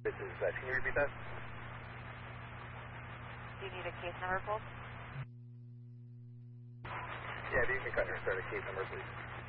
This is, can you repeat that? Do you need a case number pulled? Yeah, if you can cut her, start a case number, please.